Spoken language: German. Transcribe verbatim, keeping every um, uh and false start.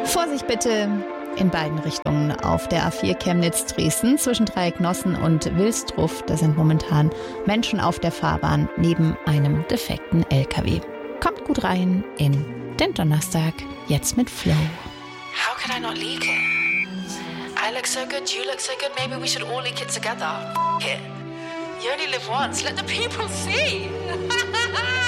Vorsicht bitte in beiden Richtungen auf der A vier Chemnitz-Dresden zwischen Dreiecknossen und Wilsdruff. Da sind momentan Menschen auf der Fahrbahn neben einem defekten L K W. Kommt gut rein in den Donnerstag, jetzt mit Flow. How could I not leak it? I look so good, you look so good, maybe we should all leak it together. F- it. You only live once, let the people see.